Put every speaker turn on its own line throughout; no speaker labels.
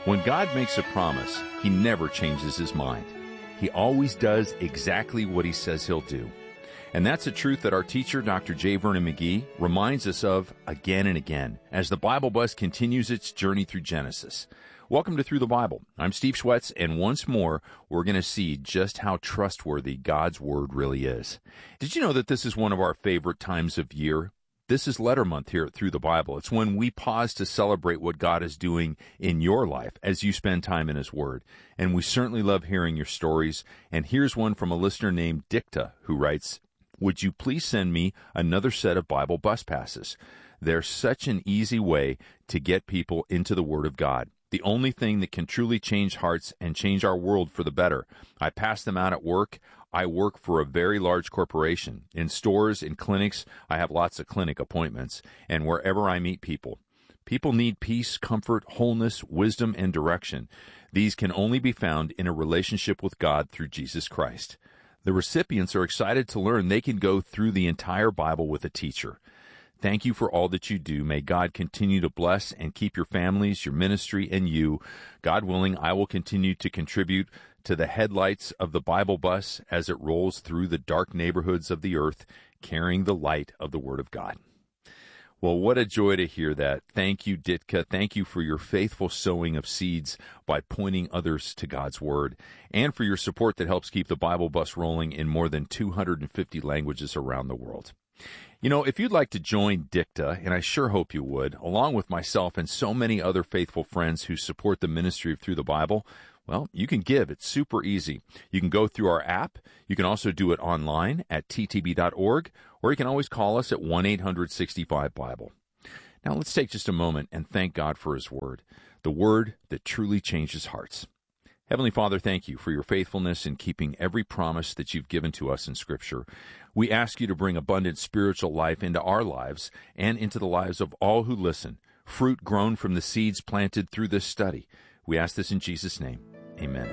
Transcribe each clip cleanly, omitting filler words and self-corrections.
When God makes a promise, He never changes His mind. He always does exactly what He says He'll do. And that's a truth that our teacher, Dr. J. Vernon McGee, reminds us of again and again as the Bible Bus continues its journey through Genesis. Welcome to Through the Bible. I'm Steve Schwetz, and once more, we're going to see just how trustworthy God's Word really is. Did you know that this is one of our favorite times of year? This is Letter Month here at Through the Bible. It's when we pause to celebrate what God is doing in your life as you spend time in His Word. And we certainly love hearing your stories. And here's one from a listener named Dicta, who writes, "Would you please send me another set of Bible bus passes? They're such an easy way to get people into the Word of God. The only thing that can truly change hearts and change our world for the better. I pass them out at work. I work for a very large corporation. In stores, in clinics, I have lots of clinic appointments, and wherever I meet people. People need peace, comfort, wholeness, wisdom, and direction. These can only be found in a relationship with God through Jesus Christ. The recipients are excited to learn they can go through the entire Bible with a teacher. Thank you for all that you do. May God continue to bless and keep your families, your ministry, and you. God willing, I will continue to contribute to the headlights of the Bible bus as it rolls through the dark neighborhoods of the earth, carrying the light of the Word of God." Well, what a joy to hear that. Thank you, Ditka. Thank you for your faithful sowing of seeds by pointing others to God's Word, and for your support that helps keep the Bible bus rolling in more than 250 languages around the world. You know, if you'd like to join Dicta, and I sure hope you would, along with myself and so many other faithful friends who support the ministry of Through the Bible, well, you can give. It's super easy. You can go through our app. You can also do it online at ttb.org, or you can always call us at 1-800-65-BIBLE. Now, let's take just a moment and thank God for His Word, the Word that truly changes hearts. Heavenly Father, thank you for your faithfulness in keeping every promise that you've given to us in Scripture. We ask you to bring abundant spiritual life into our lives and into the lives of all who listen, fruit grown from the seeds planted through this study. We ask this in Jesus' name. Amen.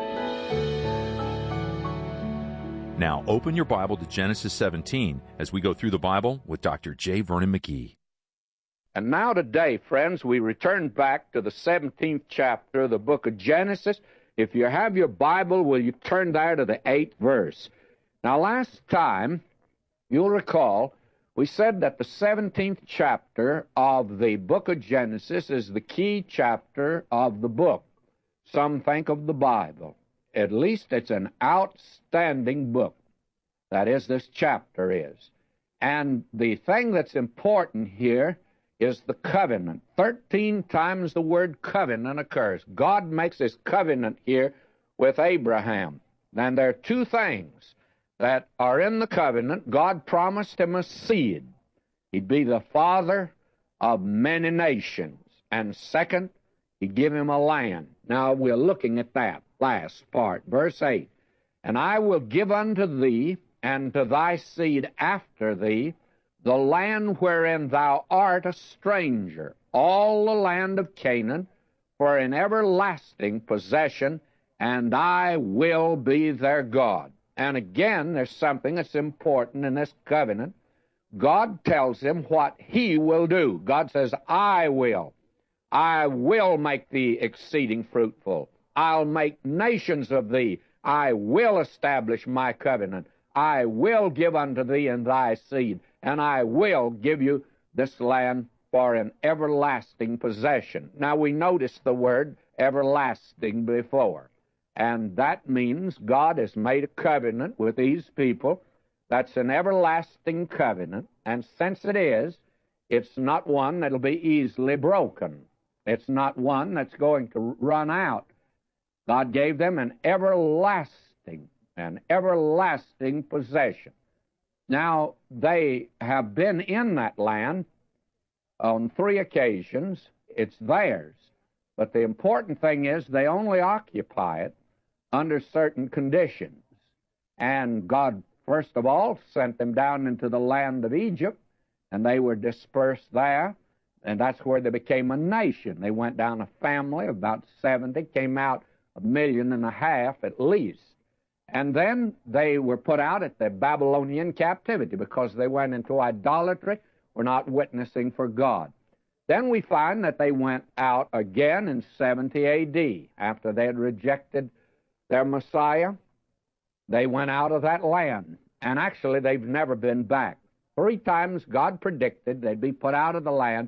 Now, open your Bible to Genesis 17 as we go through the Bible with Dr. J. Vernon McGee.
And now today, friends, we return back to the 17th chapter of the book of Genesis. If you have your Bible, will you turn there to the 8th verse? Now, last time, you'll recall, we said that the 17th chapter of the book of Genesis is the key chapter of the book. Some think of the Bible. At least it's an outstanding book. That is, this chapter is. And the thing that's important here is the covenant. 13 times the word covenant occurs. God makes His covenant here with Abraham. And there are two things that are in the covenant. God promised him a seed. He'd be the father of many nations. And second, He gave him a land. Now, we're looking at that last part, verse 8. "And I will give unto thee and to thy seed after thee the land wherein thou art a stranger, all the land of Canaan, for an everlasting possession, and I will be their God." And again, there's something that's important in this covenant. God tells him what He will do. God says, I will make thee exceeding fruitful. I'll make nations of thee. I will establish my covenant. I will give unto thee and thy seed, and I will give you this land for an everlasting possession. Now, we notice the word everlasting before, and that means God has made a covenant with these people. That's an everlasting covenant, and since it is, it's not one that'll be easily broken. It's not one that's going to run out. God gave them an everlasting possession. Now, they have been in that land on 3 occasions. It's theirs. But the important thing is they only occupy it under certain conditions. And God, first of all, sent them down into the land of Egypt, and they were dispersed there. And that's where they became a nation. They went down a family of about 70, came out 1.5 million at least. And then they were put out at the Babylonian captivity because they went into idolatry, were not witnessing for God. Then we find that they went out again in 70 A.D. After they had rejected their Messiah. They went out of that land, and actually they've never been back. 3 times God predicted they'd be put out of the land.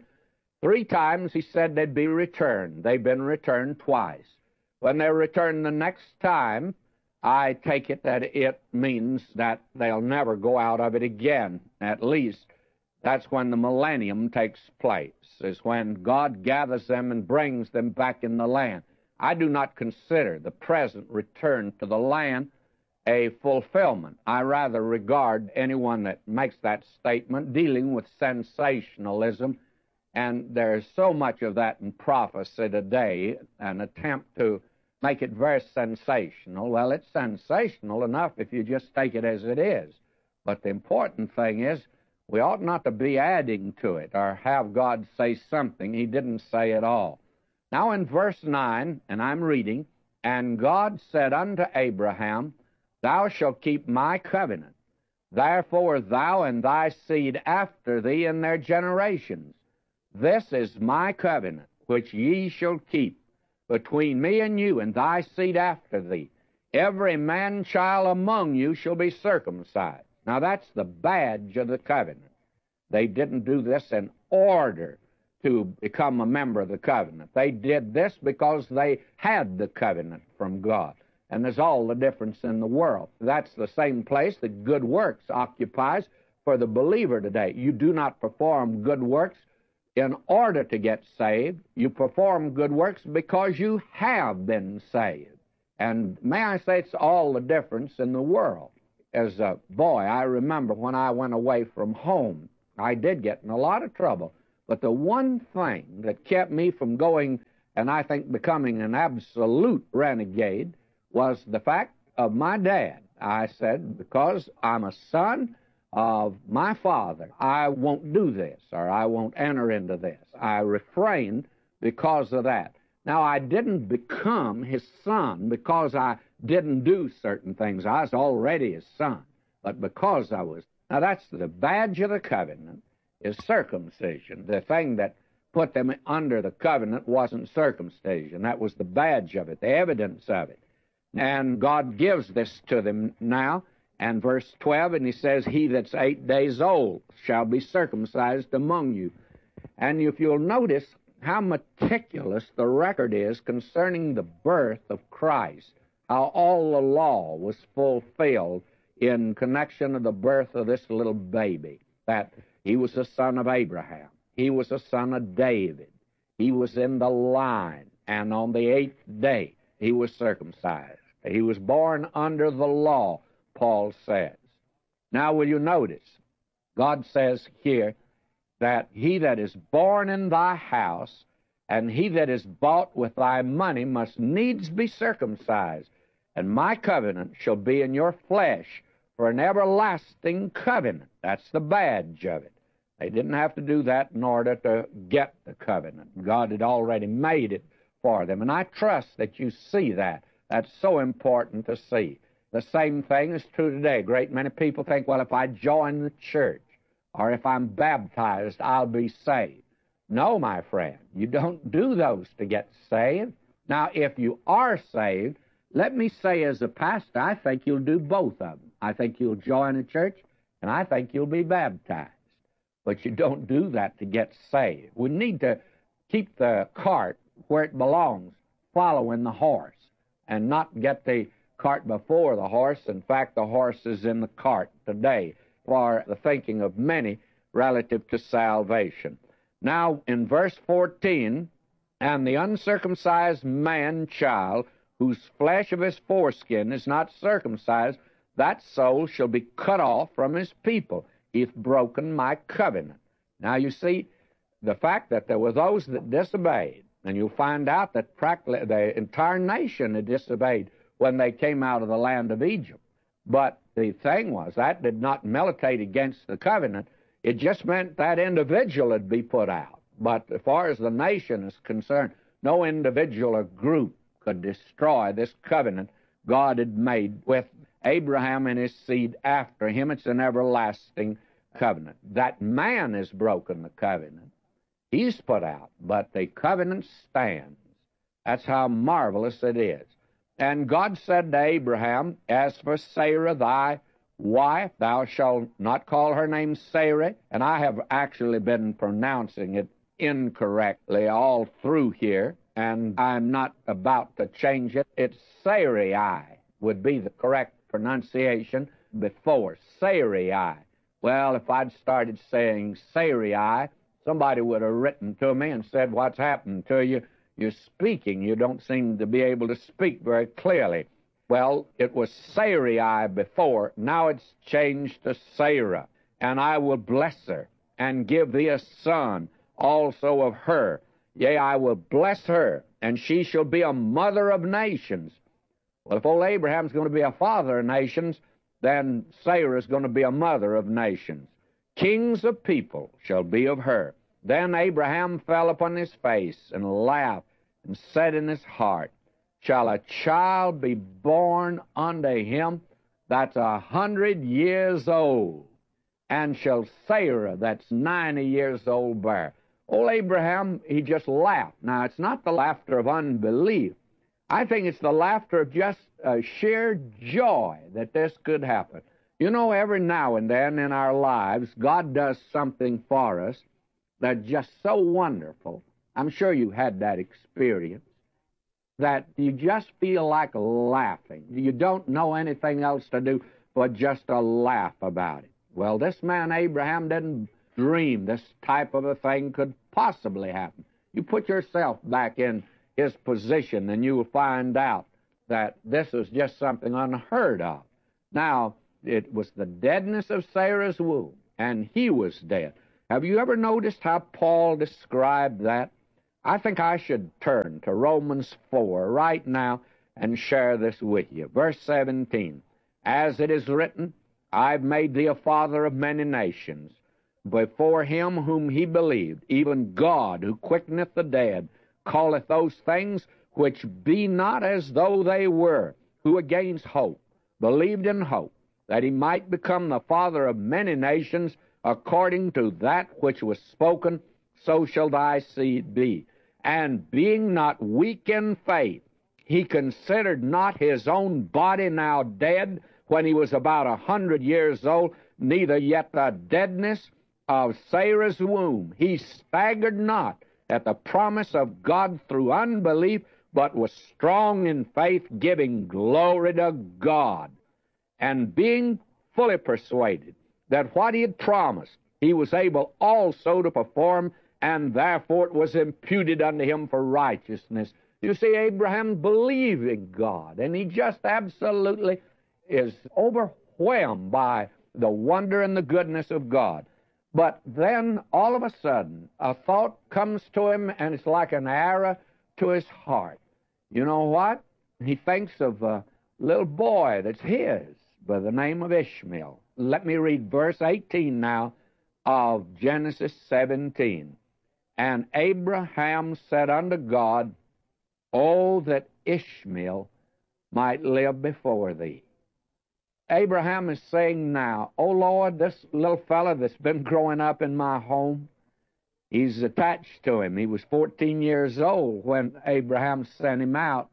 3 times He said they'd be returned. They've been returned twice. When they're returned the next time, I take it that it means that they'll never go out of it again. At least that's when the millennium takes place, is when God gathers them and brings them back in the land. I do not consider the present return to the land a fulfillment. I rather regard anyone that makes that statement dealing with sensationalism, and there's so much of that in prophecy today, an attempt to make it very sensational. Well, it's sensational enough if you just take it as it is. But the important thing is we ought not to be adding to it or have God say something He didn't say at all. Now in verse 9, and I'm reading, "And God said unto Abraham, Thou shalt keep my covenant. Therefore thou and thy seed after thee in their generations. This is my covenant, which ye shall keep between me and you and thy seed after thee. Every man-child among you shall be circumcised." Now that's the badge of the covenant. They didn't do this in order to become a member of the covenant. They did this because they had the covenant from God. And there's all the difference in the world. That's the same place that good works occupies for the believer today. You do not perform good works in order to get saved. You perform good works because you have been saved. And may I say, it's all the difference in the world. As a boy, I remember when I went away from home, I did get in a lot of trouble. But the one thing that kept me from going, and I think becoming an absolute renegade, was the fact of my dad. I said, because I'm a son of my father, I won't do this, or I won't enter into this. I refrained because of that. Now, I didn't become his son because I didn't do certain things. I was already his son, but because I was. Now, that's the badge of the covenant, is circumcision. The thing that put them under the covenant wasn't circumcision. That was the badge of it, the evidence of it. And God gives this to them now. And verse 12, and He says, "He that's 8 days old shall be circumcised among you." And if you'll notice how meticulous the record is concerning the birth of Christ, how all the law was fulfilled in connection to the birth of this little baby, that he was a son of Abraham, he was a son of David, he was in the line, and on the 8th day he was circumcised. He was born under the law, Paul says. Now, will you notice, God says here that he that is born in thy house and he that is bought with thy money must needs be circumcised. And my covenant shall be in your flesh for an everlasting covenant. That's the badge of it. They didn't have to do that in order to get the covenant. God had already made it for them. And I trust that you see that. That's so important to see. The same thing is true today. A great many people think, well, if I join the church or if I'm baptized, I'll be saved. No, my friend, you don't do those to get saved. Now, if you are saved, let me say as a pastor, I think you'll do both of them. I think you'll join a church, and I think you'll be baptized. But you don't do that to get saved. We need to keep the cart where it belongs, following the horse, and not get the cart before the horse. In fact, the horse is in the cart today for the thinking of many relative to salvation. Now, in verse 14, "And the uncircumcised man-child, whose flesh of his foreskin is not circumcised, that soul shall be cut off from his people. He hath broken my covenant." Now, you see, the fact that there were those that disobeyed, and you'll find out that practically the entire nation had disobeyed when they came out of the land of Egypt. But the thing was, that did not militate against the covenant. It just meant that individual would be put out. But as far as the nation is concerned, no individual or group could destroy this covenant God had made with Abraham and his seed after him. It's an everlasting covenant. That man has broken the covenant. He's put out, but the covenant stands. That's how marvelous it is. And God said to Abraham, as for Sarah, thy wife, thou shalt not call her name Sarai. And I have actually been pronouncing it incorrectly all through here, and I'm not about to change it. It's Sarai would be the correct pronunciation before Sarai. Well, if I'd started saying Sarai, somebody would have written to me and said, what's happened to you? You're speaking. You don't seem to be able to speak very clearly. Well, it was Sarai before. Now it's changed to Sarah. And I will bless her and give thee a son also of her. Yea, I will bless her, and she shall be a mother of nations. Well, if old Abraham's going to be a father of nations, then Sarah's going to be a mother of nations. Kings of people shall be of her. Then Abraham fell upon his face and laughed and said in his heart, shall a child be born unto him that's 100 years old? And shall Sarah, that's 90 years old, bear? Old Abraham, he just laughed. Now, it's not the laughter of unbelief. I think it's the laughter of just sheer joy that this could happen. You know, every now and then in our lives, God does something for us that's just so wonderful. I'm sure you had that experience, that you just feel like laughing. You don't know anything else to do but just to laugh about it. Well, this man Abraham didn't dream this type of a thing could possibly happen. You put yourself back in his position and you will find out that this was just something unheard of. Now, it was the deadness of Sarah's womb, and he was dead. Have you ever noticed how Paul described that? I think I should turn to Romans 4 right now and share this with you. Verse 17, as it is written, I've made thee a father of many nations, before him whom he believed, even God, who quickeneth the dead, calleth those things which be not as though they were, who against hope believed in hope, that he might become the father of many nations, according to that which was spoken, so shall thy seed be. And being not weak in faith, he considered not his own body now dead, when he was about 100 years old, neither yet the deadness of Sarah's womb. He staggered not at the promise of God through unbelief, but was strong in faith, giving glory to God, and being fully persuaded that what he had promised he was able also to perform, and therefore it was imputed unto him for righteousness. You see, Abraham believed in God, and he just absolutely is overwhelmed by the wonder and the goodness of God. But then, all of a sudden, a thought comes to him, and it's like an arrow to his heart. You know what? He thinks of a little boy that's his by the name of Ishmael. Let me read verse 18 now of Genesis 17. And Abraham said unto God, oh, that Ishmael might live before thee. Abraham is saying now, oh, Lord, this little fella that's been growing up in my home, he's attached to him. He was 14 years old when Abraham sent him out,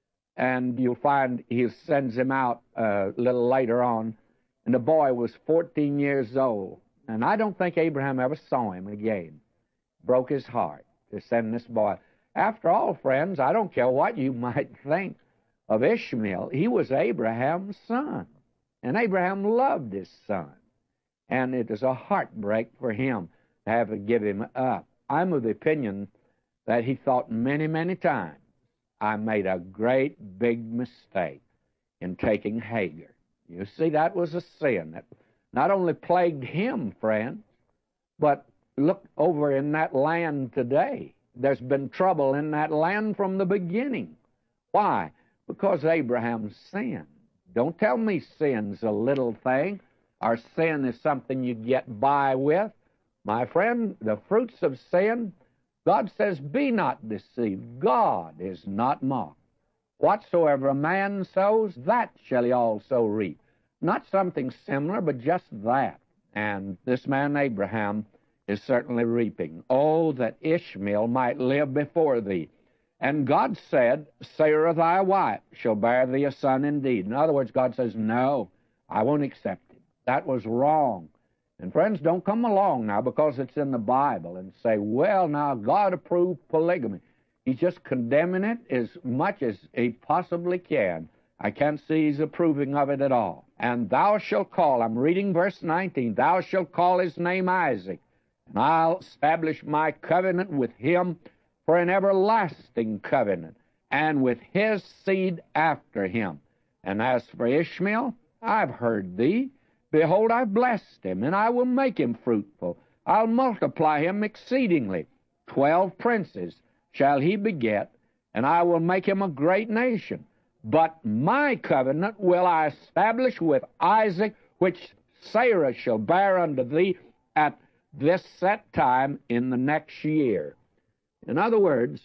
and you'll find he sends him out a little later on, and the boy was 14 years old. And I don't think Abraham ever saw him again. Broke his heart to send this boy. After all, friends, I don't care what you might think of Ishmael. He was Abraham's son, and Abraham loved his son. And it is a heartbreak for him to have to give him up. I'm of the opinion that he thought many, many times, I made a great big mistake in taking Hagar. You see, that was a sin that not only plagued him, friends, but look over in that land today. There's been trouble in that land from the beginning. Why? Because Abraham sinned. Don't tell me sin's a little thing, or sin is something you get by with. My friend, the fruits of sin, God says, be not deceived. God is not mocked. Whatsoever a man sows, that shall he also reap. Not something similar, but just that. And this man Abraham, is certainly reaping. Oh, that Ishmael might live before thee. And God said, Sarah thy wife shall bear thee a son indeed. In other words, God says, no, I won't accept it. That was wrong. And friends, don't come along now because it's in the Bible and say, well, now God approved polygamy. He's just condemning it as much as he possibly can. I can't see he's approving of it at all. And thou shalt call, I'm reading verse 19, thou shalt call his name Isaac, and I'll establish my covenant with him for an everlasting covenant, and with his seed after him. And as for Ishmael, I've heard thee. Behold, I've blessed him, and I will make him fruitful. I'll multiply him exceedingly. 12 princes shall he beget, and I will make him a great nation. But my covenant will I establish with Isaac, which Sarah shall bear unto thee at this set time in the next year. In other words,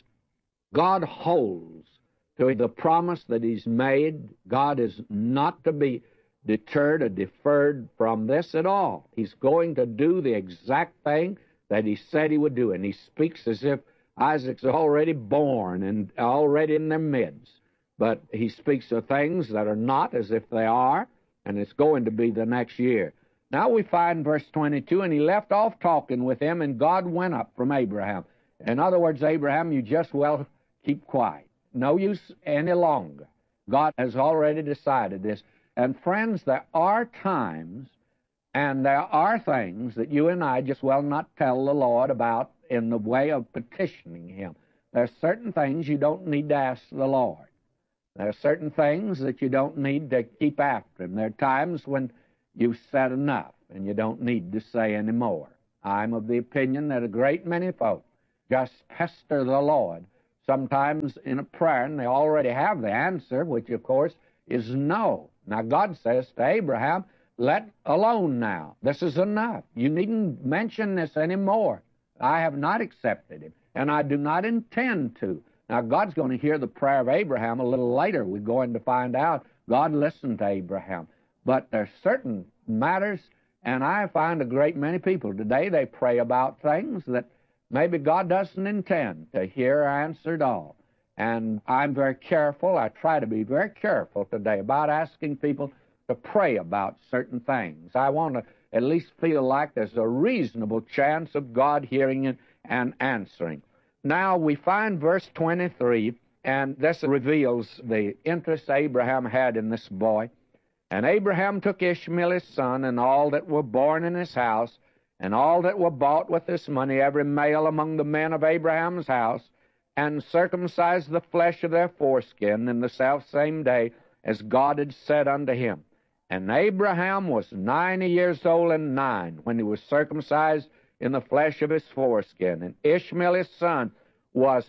God holds to the promise that he's made. God is not to be deterred or deferred from this at all. He's going to do the exact thing that he said he would do, and he speaks as if Isaac's already born and already in their midst. But he speaks of things that are not as if they are, and it's going to be the next year. Now we find verse 22, and he left off talking with him, and God went up from Abraham. In other words, Abraham, you just well keep quiet. No use any longer. God has already decided this. And friends, there are times and there are things that you and I just well not tell the Lord about in the way of petitioning him. There are certain things you don't need to ask the Lord. There are certain things that you don't need to keep after him. There are times when you've said enough and you don't need to say any more. I'm of the opinion that a great many folk just pester the Lord, sometimes in a prayer, and they already have the answer, which, of course, is no. Now, God says to Abraham, let alone now. This is enough. You needn't mention this anymore. I have not accepted him, and I do not intend to. Now, God's going to hear the prayer of Abraham a little later. We're going to find out God listened to Abraham. But there are certain matters, and I find a great many people today, they pray about things that maybe God doesn't intend to hear or answer at all. And I'm very careful. I try to be very careful today about asking people to pray about certain things. I want to at least feel like there's a reasonable chance of God hearing it and answering. Now we find verse 23, and this reveals the interest Abraham had in this boy. And Abraham took Ishmael his son, and all that were born in his house, and all that were bought with this money, every male among the men of Abraham's house, and circumcised the flesh of their foreskin in the selfsame day, as God had said unto him. And Abraham was 90 years old and 9 when he was circumcised in the flesh of his foreskin. And Ishmael his son was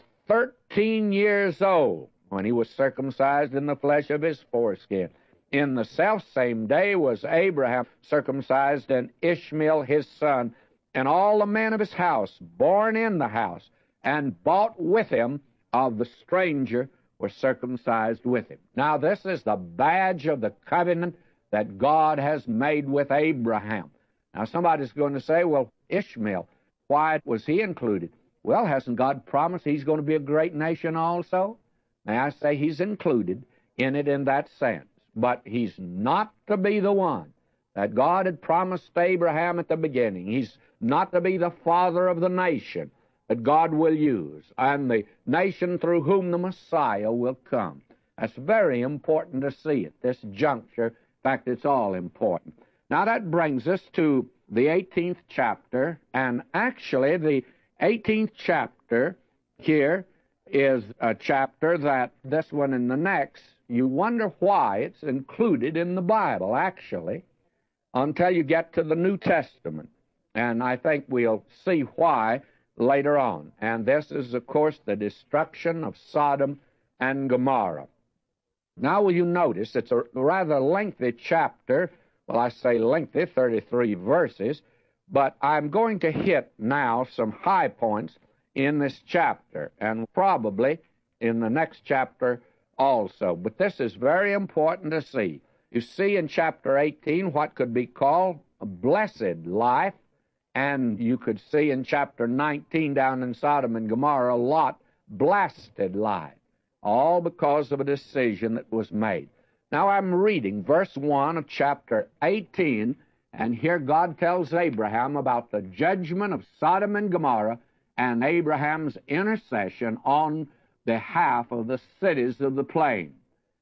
13 years old when he was circumcised in the flesh of his foreskin. In the selfsame day was Abraham circumcised, and Ishmael his son, and all the men of his house, born in the house, and bought with him of the stranger, were circumcised with him. Now this is the badge of the covenant that God has made with Abraham. Now somebody's going to say, well, Ishmael, why was he included? Well, hasn't God promised he's going to be a great nation also? May I say he's included in it in that sense. But he's not to be the one that God had promised Abraham at the beginning. He's not to be the father of the nation that God will use, and the nation through whom the Messiah will come. That's very important to see at this juncture. In fact, it's all important. Now that brings us to the 18th chapter, and actually the 18th chapter here is a chapter that this one and the next, you wonder why it's included in the Bible, actually, until you get to the New Testament. And I think we'll see why later on. And this is, of course, the destruction of Sodom and Gomorrah. Now, will you notice it's a rather lengthy chapter. Well, I say lengthy, 33 verses, but I'm going to hit now some high points in this chapter, and probably in the next chapter also. But this is very important to see. You see in chapter 18 what could be called a blessed life And you could see in chapter 19 down in Sodom and Gomorrah, Lot blasted life, all because of a decision that was made. Now I'm reading verse 1 of chapter 18, and here God tells Abraham about the judgment of Sodom and Gomorrah and Abraham's intercession on behalf of the cities of the plain.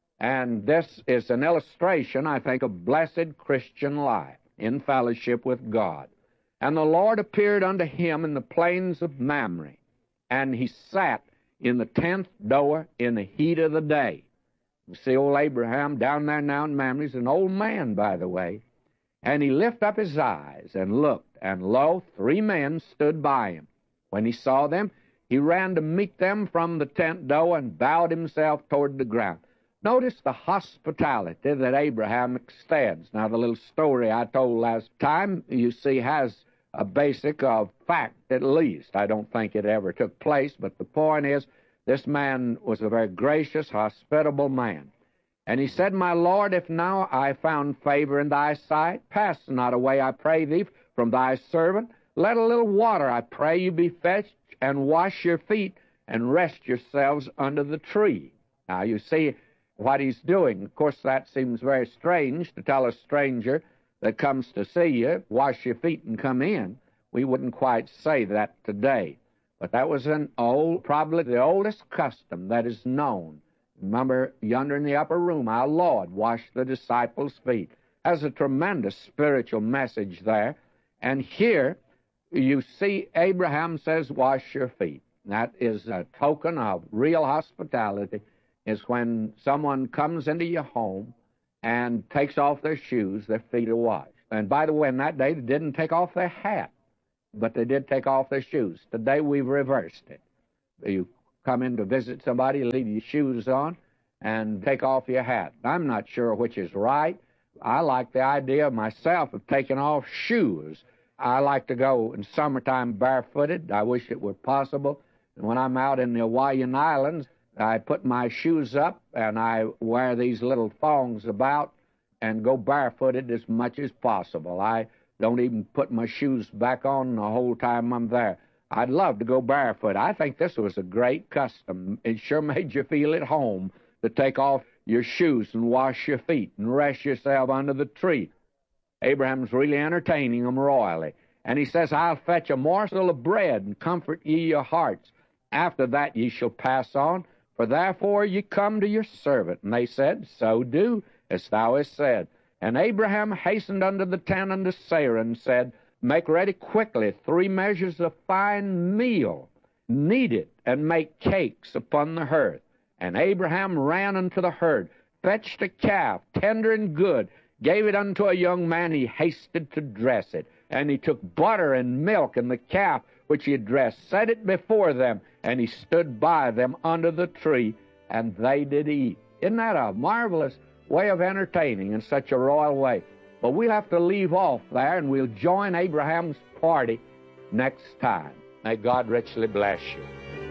And this is an illustration, I think, of blessed Christian life in fellowship with God. And the Lord appeared unto him in the plains of Mamre, and he sat in the 10th door in the heat of the day. You see old Abraham down there now in Mamre. He's an old man, by the way. And he lifted up his eyes and looked, and lo, 3 men stood by him. When he saw them, he ran to meet them from the 10th door and bowed himself toward the ground. Notice the hospitality that Abraham extends. Now, the little story I told last time, you see, has a basic of fact, at least. I don't think it ever took place, but the point is, this man was a very gracious, hospitable man. And he said, My Lord, if now I found favor in thy sight, pass not away, I pray thee, from thy servant. Let a little water, I pray you, be fetched, and wash your feet, and rest yourselves under the tree. Now, you see what he's doing. Of course, that seems very strange to tell a stranger that comes to see you, wash your feet and come in. We wouldn't quite say that today. But that was probably the oldest custom that is known. Remember, yonder in the upper room, our Lord washed the disciples' feet. There's a tremendous spiritual message there. And here, you see Abraham says, wash your feet. That is a token of real hospitality, is when someone comes into your home and takes off their shoes, their feet are washed. And by the way, in that day, they didn't take off their hat, but they did take off their shoes. Today, we've reversed it. You come in to visit somebody, leave your shoes on, and take off your hat. I'm not sure which is right. I like the idea myself of taking off shoes. I like to go in summertime barefooted. I wish it were possible. And when I'm out in the Hawaiian Islands, I put my shoes up, and I wear these little thongs about and go barefooted as much as possible. I don't even put my shoes back on the whole time I'm there. I'd love to go barefoot. I think this was a great custom. It sure made you feel at home to take off your shoes and wash your feet and rest yourself under the tree. Abraham's really entertaining them royally. And he says, I'll fetch a morsel of bread and comfort ye your hearts. After that ye shall pass on, for therefore ye come to your servant. And they said, So do, as thou hast said. And Abraham hastened unto the tent unto Sarah, and said, Make ready quickly 3 measures of fine meal, knead it, and make cakes upon the hearth. And Abraham ran unto the herd, fetched a calf, tender and good, gave it unto a young man, he hasted to dress it. And he took butter and milk and the calf which he had dressed, set it before them, and he stood by them under the tree, and they did eat. Isn't that a marvelous way of entertaining in such a royal way? But we'll have to leave off there, and we'll join Abraham's party next time. May God richly bless you.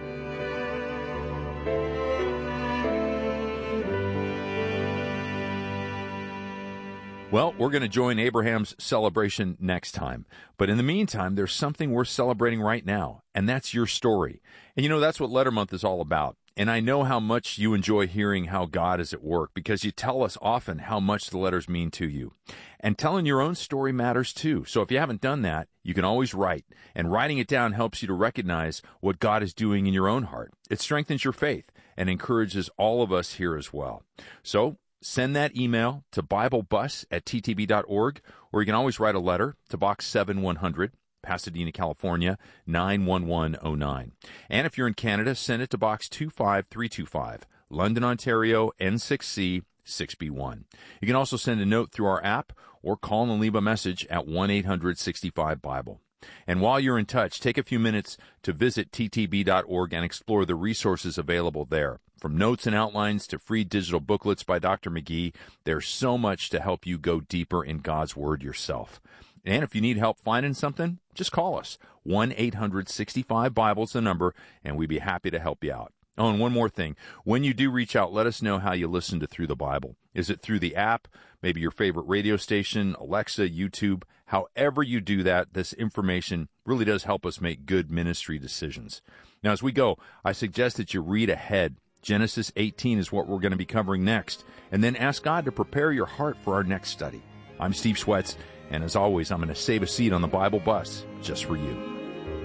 Well, we're going to join Abraham's celebration next time. But in the meantime, there's something worth celebrating right now, and that's your story. And you know, that's what Letter Month is all about. And I know how much you enjoy hearing how God is at work, because you tell us often how much the letters mean to you. And telling your own story matters too. So if you haven't done that, you can always write. And writing it down helps you to recognize what God is doing in your own heart. It strengthens your faith and encourages all of us here as well. So send that email to BibleBus@ttb.org, or you can always write a letter to Box 7100, Pasadena, California, 91109. And if you're in Canada, send it to Box 25325, London, Ontario, N6C 6B1. You can also send a note through our app or call and leave a message at 1-800-65-BIBLE. And while you're in touch, take a few minutes to visit ttb.org and explore the resources available there. From notes and outlines to free digital booklets by Dr. McGee, there's so much to help you go deeper in God's Word yourself. And if you need help finding something, just call us. 1-800-65-BIBLE is the number, and we'd be happy to help you out. Oh, and one more thing. When you do reach out, let us know how you listen to Through the Bible. Is it through the app, maybe your favorite radio station, Alexa, YouTube? However you do that, this information really does help us make good ministry decisions. Now, as we go, I suggest that you read ahead. Genesis 18 is what we're going to be covering next. And then ask God to prepare your heart for our next study. I'm Steve Schwetz, and as always, I'm going to save a seat on the Bible bus just for you.